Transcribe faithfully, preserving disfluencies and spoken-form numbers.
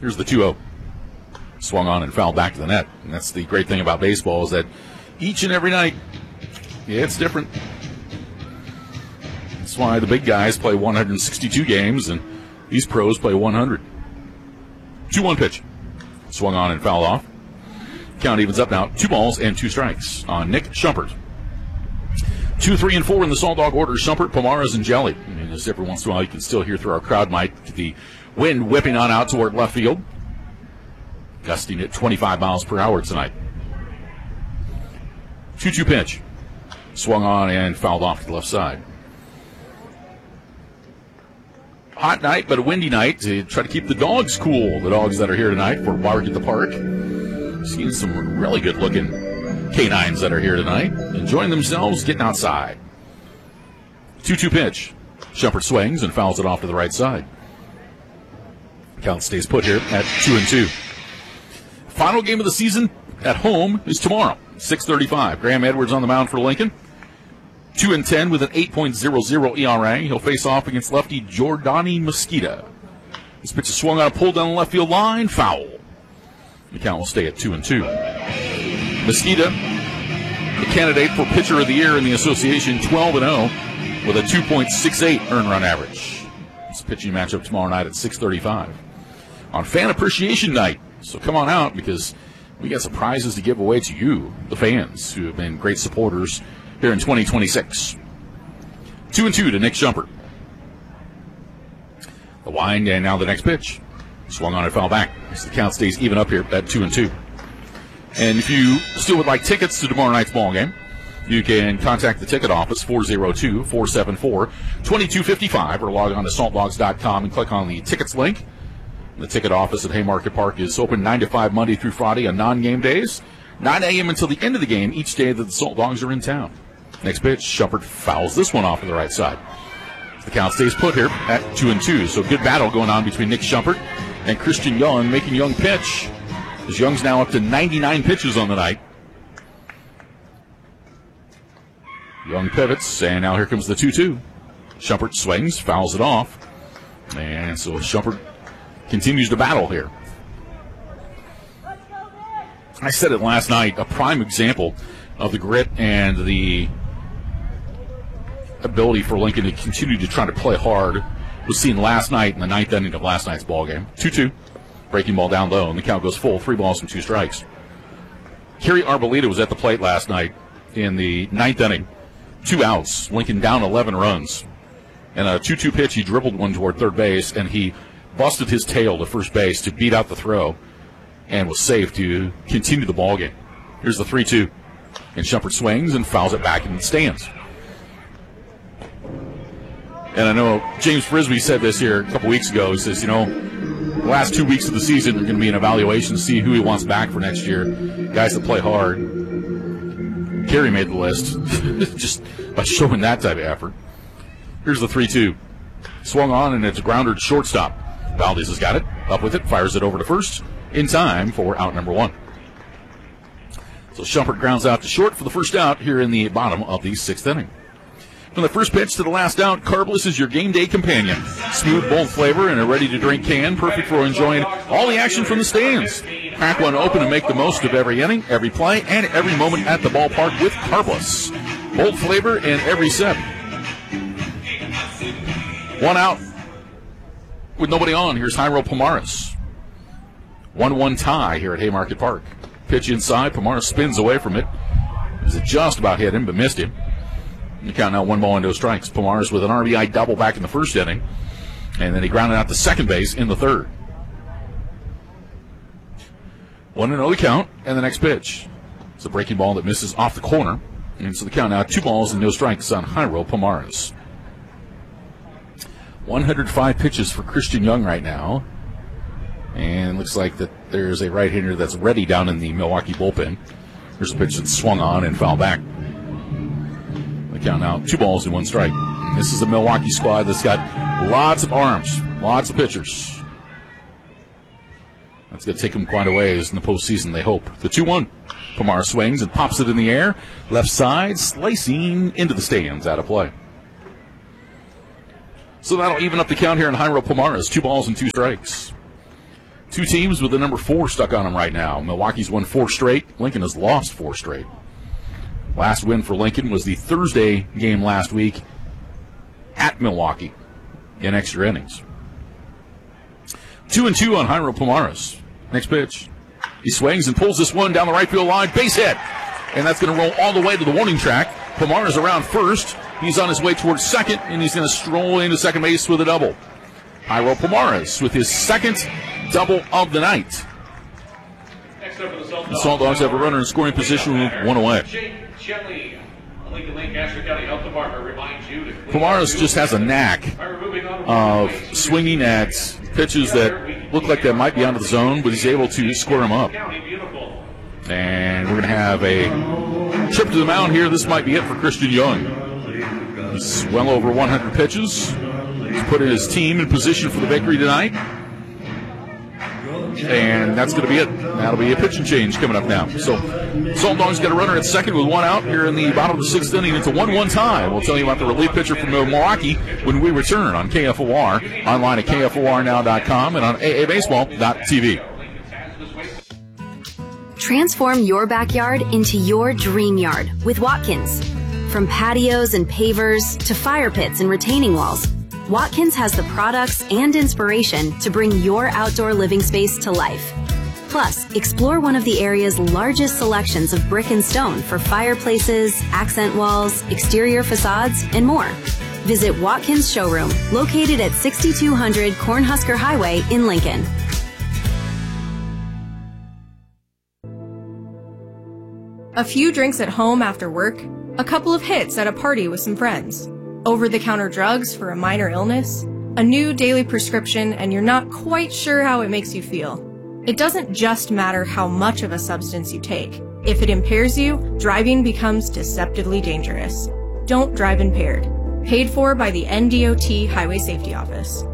Here's the two oh. Swung on and fouled back to the net. And that's the great thing about baseball is that each and every night, yeah, it's different. That's why the big guys play one hundred sixty-two games and these pros play one hundred. two one pitch. Swung on and fouled off. Count evens up now. Two balls and two strikes on Nick Shumpert. Two, three, and four in the Salt Dog order. Shumpert, Pomares, and Jelly. And just every once in a while you can still hear through our crowd mic the wind whipping on out toward left field. Gusting at twenty-five miles per hour tonight. two two pitch. Swung on and fouled off to the left side. Hot night, but a windy night to try to keep the dogs cool. The dogs that are here tonight for Bark at the Park. Seeing some really good-looking canines that are here tonight. Enjoying themselves, getting outside. two two pitch. Shumpert swings and fouls it off to the right side. Count stays put here at two and two. Final game of the season at home is tomorrow, six thirty-five. Graham Edwards on the mound for Lincoln. two and ten with an eight point oh oh E R A. He'll face off against lefty Jordani Mosqueda. This pitch is swung on a pull down the left field line, foul. The count will stay at two and two. Mosqueda, the candidate for pitcher of the year in the association, twelve and oh with a two point six eight earned run average. It's a pitching matchup tomorrow night at six thirty-five. On Fan Appreciation Night. So come on out because we got some prizes to give away to you, the fans, who have been great supporters here in twenty twenty-six. Two and two to Nick Shumpert. The wind and now the next pitch. Swung on and foul back. So the count stays even up here at two and two. And if you still would like tickets to tomorrow night's ball game, you can contact the ticket office, four oh two, four seven four, two two five five, or log on to salt dogs dot com and click on the tickets link. The ticket office at Haymarket Park is open nine to five Monday through Friday on non-game days, nine a.m. until the end of the game each day that the Salt Dogs are in town. Next pitch, Shumpert fouls this one off to the right side. The count stays put here at two and two. So good battle going on between Nick Shumpert and Christian Young, making Young pitch. As Young's now up to ninety-nine pitches on the night. Young pivots, and now here comes the two two. Shumpert swings, fouls it off. And so Shumpert continues to battle here. I said it last night, a prime example of the grit and the ability for Lincoln to continue to try to play hard was seen last night in the ninth inning of last night's ball game. two two. Breaking ball down low, and the count goes full. Three balls and two strikes. Kerry Arboleda was at the plate last night in the ninth inning. Two outs. Lincoln down eleven runs. And a two two pitch, he dribbled one toward third base, and he busted his tail to first base to beat out the throw and was safe to continue the ball game. Here's the three two. And Shumpert swings and fouls it back in the stands. And I know James Frisbee said this here a couple weeks ago. He says, you know, the last two weeks of the season are going to be an evaluation to see who he wants back for next year. Guys that play hard. Kerry made the list just by showing that type of effort. Here's the three two. Swung on, and it's a grounder to shortstop. Valdez has got it. Up with it. Fires it over to first in time for out number one. So Shumpert grounds out to short for the first out here in the bottom of the sixth inning. From the first pitch to the last out, Carbless is your game day companion. Smooth, bold flavor in a ready-to-drink can, perfect for enjoying all the action from the stands. Crack one open and make the most of every inning, every play, and every moment at the ballpark with Carbless. Bold flavor in every sip. One out with nobody on. Here's Jairo Pomares. one one tie here at Haymarket Park. Pitch inside. Pomares spins away from it. It was just about hit him, but missed him. You count now one ball and no strikes. Pomares with an R B I double back in the first inning. And then he grounded out to second base in the third. one and oh the count, and the next pitch. It's a breaking ball that misses off the corner. And so the count now, two balls and no strikes on Jairo Pomares. one hundred five pitches for Christian Young right now. And looks like that there's a right-hander that's ready down in the Milwaukee bullpen. Here's a pitch that's swung on and fouled back. The count now, two balls and one strike. This is a Milwaukee squad that's got lots of arms, lots of pitchers. That's going to take them quite a ways in the postseason, they hope. The two one. Pomares swings and pops it in the air. Left side, slicing into the stands, out of play. So that'll even up the count here in Jairo Pomares. Two balls and two strikes. Two teams with the number four stuck on them right now. Milwaukee's won four straight. Lincoln has lost four straight. Last win for Lincoln was the Thursday game last week at Milwaukee in extra innings. Two and two on Jairo Pomares. Next pitch. He swings and pulls this one down the right field line. Base hit. And that's going to roll all the way to the warning track. Pomares around first. He's on his way towards second, and he's going to stroll into second base with a double. Jairo Pomares with his second double of the night. The Salt Dogs have a runner in scoring position with one away. Pomares just has a knack of swinging at pitches that look like they might be out of the zone, but he's able to square them up. And we're going to have a trip to the mound here. This might be it for Christian Young. He's well over one hundred pitches. He's putting his team in position for the victory tonight. And that's going to be it. That'll be a pitching change coming up now. So, Salt Dogs got a runner at second with one out here in the bottom of the sixth inning. It's a one one tie. We'll tell you about the relief pitcher from Milwaukee when we return on K F O R, online at K F O R now dot com and on A A baseball dot T V. Transform your backyard into your dream yard with Watkins. From patios and pavers to fire pits and retaining walls, Watkins has the products and inspiration to bring your outdoor living space to life. Plus, explore one of the area's largest selections of brick and stone for fireplaces, accent walls, exterior facades, and more. Visit Watkins Showroom, located at sixty-two hundred Cornhusker Highway in Lincoln. A few drinks at home after work, a couple of hits at a party with some friends, over-the-counter drugs for a minor illness, a new daily prescription, and you're not quite sure how it makes you feel. It doesn't just matter how much of a substance you take. If it impairs you, driving becomes deceptively dangerous. Don't drive impaired. Paid for by the N D O T Highway Safety Office.